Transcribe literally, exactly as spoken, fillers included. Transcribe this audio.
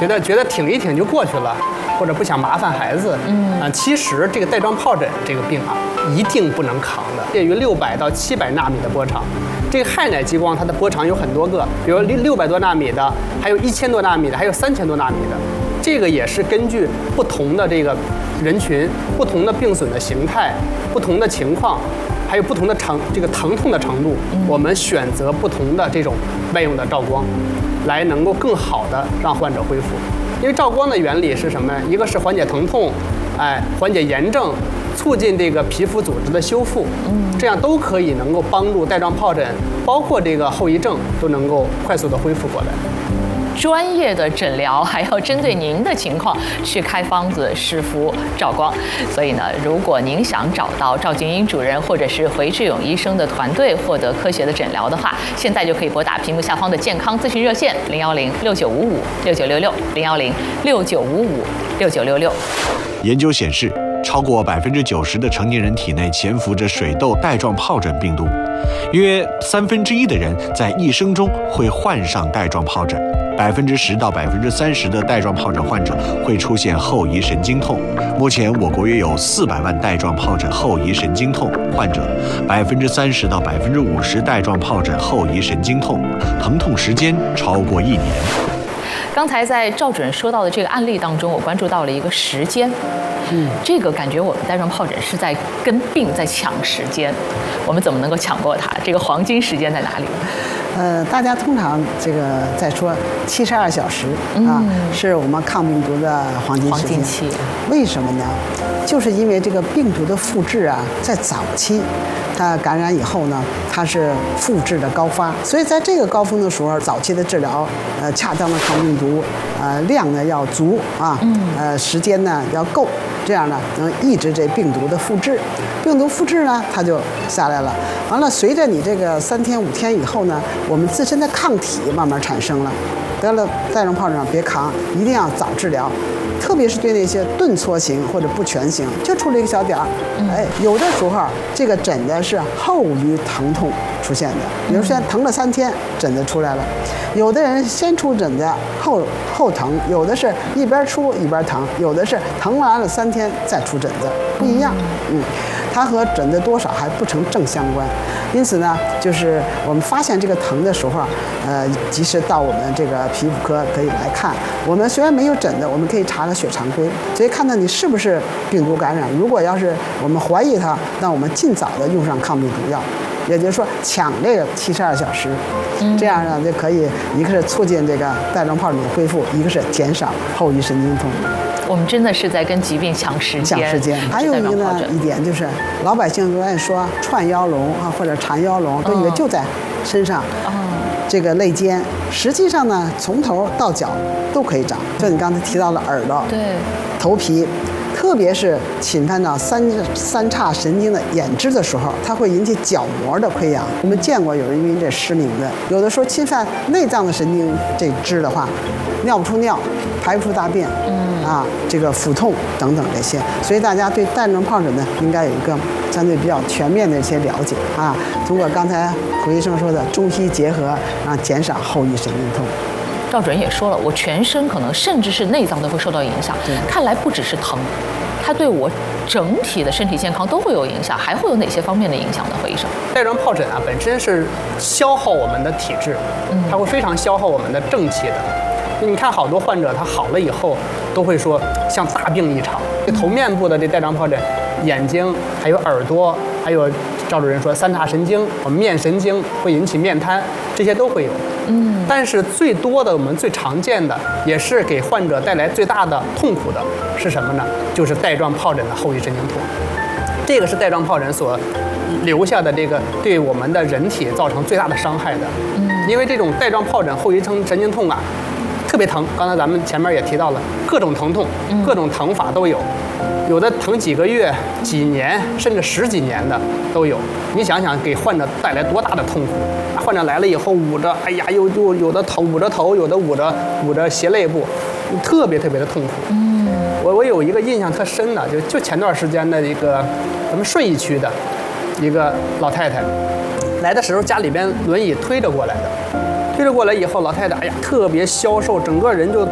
觉得觉得挺一挺就过去了，或者不想麻烦孩子。嗯啊，其实这个带状疱疹这个病啊，一定不能扛的，介于六百到七百纳米的波长。这个氦氖激光它的波长有很多个，比如六六百多纳米的，还有一千多纳米的，还有三千多纳米的。这个也是根据不同的这个人群、不同的病损的形态、不同的情况，还有不同的疼这个疼痛的程度，我们选择不同的这种外用的照光，来能够更好的让患者恢复。因为照光的原理是什么？一个是缓解疼痛，哎，缓解炎症，促进这个皮肤组织的修复，这样都可以能够帮助带状疱疹，包括这个后遗症都能够快速的恢复过来。 专业的诊疗还要针对您的情况去开方子施敷照光，所以呢，如果您想找到赵俊英主任或者是回志勇医生的团队获得科学的诊疗的话，现在就可以拨打屏幕下方的健康咨询热线零幺零六九五五六九六六零幺零六九五五六九六六。 研究显示，超过百分之九十的成年人体内潜伏着水痘带状疱疹病毒，约三分之一的人在一生中会患上带状疱疹。百分之十到百分之三十的带状疱疹患者会出现后遗神经痛。目前，我国约有四百万带状疱疹后遗神经痛患者，百分之三十到百分之五十带状疱疹后遗神经痛，疼痛时间超过一年。 刚才在赵主任说到的这个案例当中，我关注到了一个时间。嗯，这个感觉我们带状疱疹是在跟病在抢时间，我们怎么能够抢过它？这个黄金时间在哪里？ 呃，大家通常这个在说七十二小时啊，嗯、是我们抗病毒的黄金时间。黄金期。为什么呢？就是因为这个病毒的复制啊，在早期，它感染以后呢，它是复制的高发，所以在这个高峰的时候，早期的治疗，呃，恰当的抗病毒，呃，量呢要足啊，嗯、呃，时间呢要够。这样呢，能抑制这病毒的复制，病毒复制呢，它就下来了。完了，随着你这个三天五天以后呢，我们自身的抗体慢慢产生了。得了带状疱疹别扛，一定要早治疗，特别是对那些顿挫型或者不全型，就出了一个小点儿，哎，有的时候这个疹子是后于疼痛出现的，比如说疼了三天，疹子出来了。有的人先出疹子后后疼，有的是一边出一边疼，有的是疼完了三天再出疹子，不一样。嗯，它和疹子多少还不成正相关。因此呢，就是我们发现这个疼的时候，呃，及时到我们这个皮肤科可以来看。我们虽然没有疹子，我们可以查个血常规，所以看到你是不是病毒感染。如果要是我们怀疑它，那我们尽早的用上抗病毒药。也就是说，抢这个七十二小时，这样呢就可以，一个是促进这个带状疱疹的恢复，一个是减少后遗神经痛。 我们真的是在跟疾病抢时间。 抢时间。还有一个呢一点就是，老百姓都爱说串腰龙啊或者缠腰龙，都以为就在身上，这个肋间，实际上呢从头到脚都可以长。就你刚才提到的耳朵， 对， 头皮。特别是侵犯到三三叉神经的眼支的时候，它会引起角膜的溃疡。我们见过有人因为这失明的，有的时候侵犯内脏的神经这支的话，尿不出尿，排不出大便，嗯啊，这个腹痛等等这些。所以大家对带状疱疹呢，应该有一个相对比较全面的一些了解啊。通过刚才胡医生说的中西结合，让减少后遗神经痛。 赵主任也说了，我全身可能甚至是内脏都会受到影响。看来不只是疼，它对我整体的身体健康都会有影响。还会有哪些方面的影响呢？何医生？ 带状疱疹啊，本身是消耗我们的体质，它会非常消耗我们的正气的。你看好多患者他好了以后，都会说像大病一场。这头面部的这带状疱疹，眼睛还有耳朵，还有赵主任说三叉神经、面神经会引起面瘫，这些都会有。嗯，但是最多的我们最常见的，也是给患者带来最大的痛苦的是什么呢？就是带状疱疹的后遗神经痛。这个是带状疱疹所留下的这个对我们的人体造成最大的伤害的。嗯，因为这种带状疱疹后遗症神经痛啊，特别疼。刚才咱们前面也提到了，各种疼痛，各种疼法都有。有的疼几个月、几年，甚至十几年的都有。你想想，给患者带来多大的痛苦！患者来了以后捂着，哎呀，又又有的头捂着头，有的捂着捂着斜肋部，特别特别的痛苦。嗯，我我有一个印象特深的，就就前段时间的一个咱们顺义区的一个老太太，来的时候家里边轮椅推着过来的，推着过来以后，老太太哎呀特别消瘦，整个人就